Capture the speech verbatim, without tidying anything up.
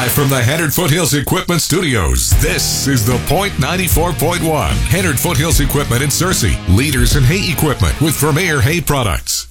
Live from the Hennard Foothills Equipment Studios, this is The Point ninety-four point one. Hennard Foothills Equipment in Searcy. Leaders in hay equipment with Vermeer Hay Products.